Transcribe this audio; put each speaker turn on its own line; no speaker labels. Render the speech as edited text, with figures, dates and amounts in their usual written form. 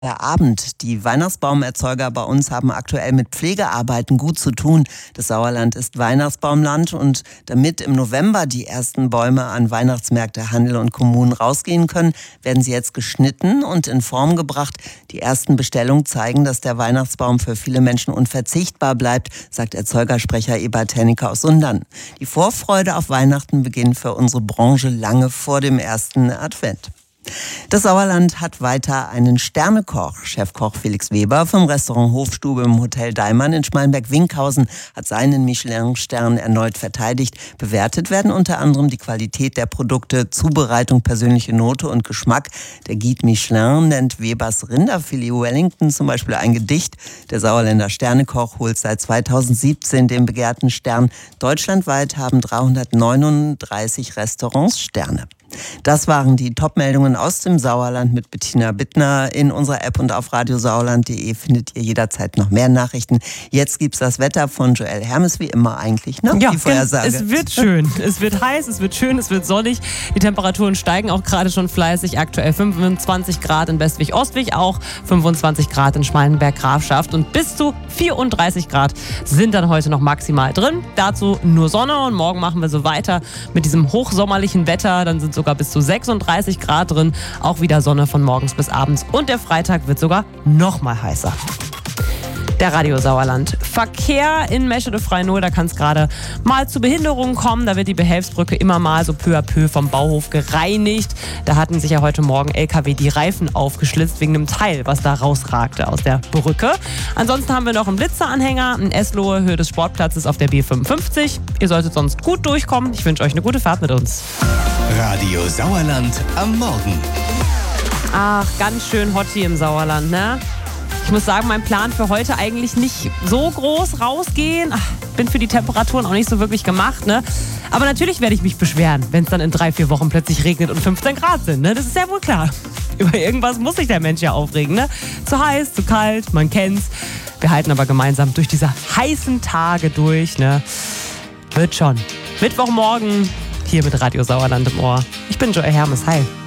Abend. Die Weihnachtsbaumerzeuger bei uns haben aktuell mit Pflegearbeiten gut zu tun. Das Sauerland ist Weihnachtsbaumland und damit im November die ersten Bäume an Weihnachtsmärkte, Handel und Kommunen rausgehen können, werden sie jetzt geschnitten und in Form gebracht. Die ersten Bestellungen zeigen, dass der Weihnachtsbaum für viele Menschen unverzichtbar bleibt, sagt Erzeugersprecher Ebert Hennicke aus Sundern. Die Vorfreude auf Weihnachten beginnt für unsere Branche lange vor dem ersten Advent. Das Sauerland hat weiter einen Sternekoch. Chefkoch Felix Weber vom Restaurant Hofstube im Hotel Daimann in Schmalenberg-Winkhausen hat seinen Michelin-Stern erneut verteidigt. Bewertet werden unter anderem die Qualität der Produkte, Zubereitung, persönliche Note und Geschmack. Der Guide Michelin nennt Webers Rinderfilet Wellington zum Beispiel ein Gedicht. Der Sauerländer Sternekoch holt seit 2017 den begehrten Stern. Deutschlandweit haben 339 Restaurants Sterne. Das waren die Top-Meldungen aus dem Sauerland mit Bettina Bittner. In unserer App und auf radiosauerland.de findet ihr jederzeit noch mehr Nachrichten. Jetzt gibt's das Wetter von Joel Hermes, wie immer eigentlich, ne?
Ja,
die Vorhersage.
Es wird schön. Es wird heiß, es wird schön, es wird sonnig. Die Temperaturen steigen auch gerade schon fleißig. Aktuell 25 Grad in Bestwig-Ostwig, auch 25 Grad in Schmalenberg-Grafschaft und bis zu 34 Grad sind dann heute noch maximal drin. Dazu nur Sonne und morgen machen wir so weiter mit diesem hochsommerlichen Wetter. Dann sind sogar bis zu 36 Grad drin. Auch wieder Sonne von morgens bis abends. Und der Freitag wird sogar noch mal heißer. Der Radio Sauerland. Verkehr in Meschede-Freinol, da kann es gerade mal zu Behinderungen kommen. Da wird die Behelfsbrücke immer mal so peu à peu vom Bauhof gereinigt. Da hatten sich ja heute Morgen LKW die Reifen aufgeschlitzt wegen einem Teil, was da rausragte aus der Brücke. Ansonsten haben wir noch einen Blitzeranhänger in Eslohe, Höhe des Sportplatzes auf der B55. Ihr solltet sonst gut durchkommen. Ich wünsche euch eine gute Fahrt mit uns.
Radio Sauerland am Morgen.
Ach, ganz schön hot hier im Sauerland, ne? Ich muss sagen, mein Plan für heute eigentlich nicht so groß rausgehen. Bin für die Temperaturen auch nicht so wirklich gemacht, ne? Aber natürlich werde ich mich beschweren, wenn es dann in 3-4 Wochen plötzlich regnet und 15 Grad sind, ne? Das ist ja wohl klar. Über irgendwas muss sich der Mensch ja aufregen, ne? Zu heiß, zu kalt, man kennt's. Wir halten aber gemeinsam durch diese heißen Tage durch, ne? Wird schon. Mittwochmorgen hier mit Radio Sauerland im Ohr. Ich bin Joel Hermes. Hi.